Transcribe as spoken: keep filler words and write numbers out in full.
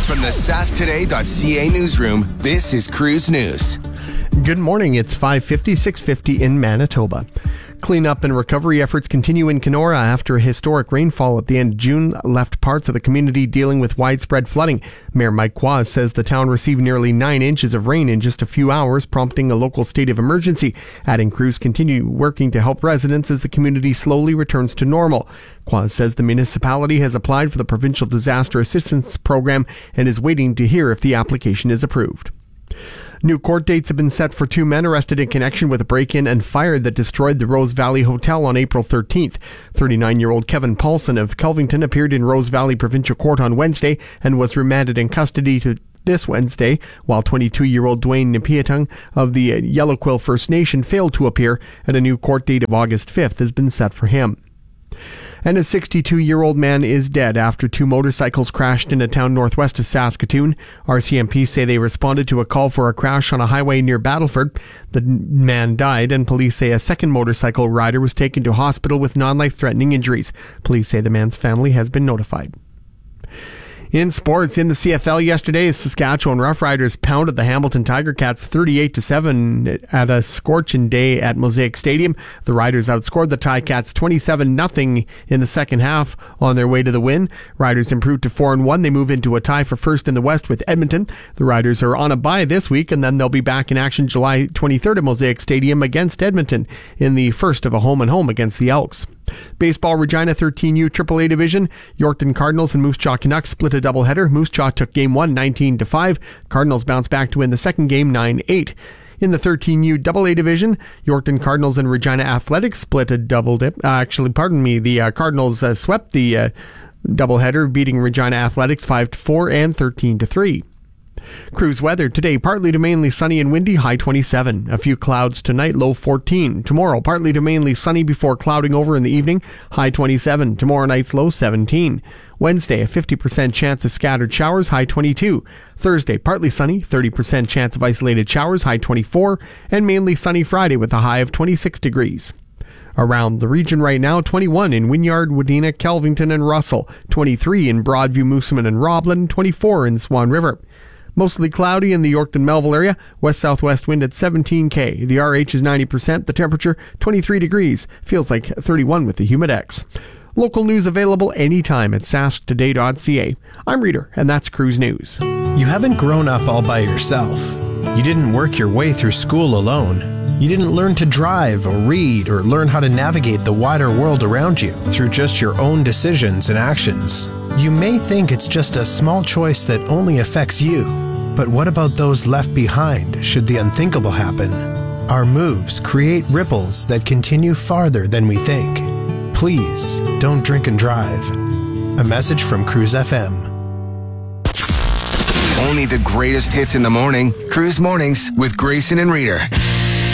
From the sask today dot c a newsroom, this is Cruise News. Good morning. It's five fifty, six fifty in Manitoba. Cleanup and recovery efforts continue in Kenora after a historic rainfall at the end of June left parts of the community dealing with widespread flooding. Mayor Mike Quaz says the town received nearly nine inches of rain in just a few hours, prompting a local state of emergency. Adding crews continue working to help residents as the community slowly returns to normal. Quaz says the municipality has applied for the Provincial Disaster Assistance Program and is waiting to hear if the application is approved. New court dates have been set for two men arrested in connection with a break-in and fire that destroyed the Rose Valley Hotel on April thirteenth. thirty-nine-year-old Kevin Paulson of Kelvington appeared in Rose Valley Provincial Court on Wednesday and was remanded in custody to this Wednesday, while twenty-two-year-old Dwayne Nipiatung of the Yellow Quill First Nation failed to appear, and a new court date of August fifth has been set for him. And a sixty-two-year-old man is dead after two motorcycles crashed in a town northwest of Saskatoon. R C M P say they responded to a call for a crash on a highway near Battleford. The man died, and police say a second motorcycle rider was taken to hospital with non-life-threatening injuries. Police say the man's family has been notified. In sports, in the C F L yesterday, Saskatchewan Roughriders pounded the Hamilton Tiger Cats thirty-eight to seven at a scorching day at Mosaic Stadium. The Riders outscored the Ticats twenty-seven nothing in the second half on their way to the win. Riders improved to four and one. They move into a tie for first in the West with Edmonton. The Riders are on a bye this week, and then they'll be back in action July twenty-third at Mosaic Stadium against Edmonton in the first of a home-and-home against the Elks. Baseball, Regina thirteen U triple A division. Yorkton Cardinals and Moose Jaw Canucks split a doubleheader. Moose Jaw took game one nineteen to five. Cardinals bounced back to win the second game nine eight. In the thirteen U double A division, Yorkton Cardinals and Regina Athletics split a double dip. Uh, actually, pardon me, the uh, Cardinals uh, swept the uh, doubleheader, beating Regina Athletics five to four and thirteen to three. Cruise weather today, partly to mainly sunny and windy, high twenty-seven. A few clouds tonight, low fourteen. Tomorrow, partly to mainly sunny before clouding over in the evening, high twenty-seven. Tomorrow night's low seventeen. Wednesday, a fifty percent chance of scattered showers, high twenty-two. Thursday, partly sunny, thirty percent chance of isolated showers, high twenty-four. And mainly sunny Friday with a high of twenty-six degrees. Around the region right now, twenty-one in Wynyard, Wadena, Kelvington, and Russell. twenty-three in Broadview, Moosomin, and Roblin. twenty-four in Swan River. Mostly cloudy in the Yorkton-Melville area. West-southwest wind at seventeen K. The R H is ninety percent. The temperature, twenty-three degrees. Feels like thirty-one with the Humidex. Local news available anytime at sask today dot c a. I'm Reader, and that's Cruise News. You haven't grown up all by yourself. You didn't work your way through school alone. You didn't learn to drive or read or learn how to navigate the wider world around you through just your own decisions and actions. You may think it's just a small choice that only affects you, but what about those left behind should the unthinkable happen? Our moves create ripples that continue farther than we think. Please don't drink and drive. A message from Cruise F M. Only the greatest hits in the morning. Cruise Mornings with Grayson and Reader.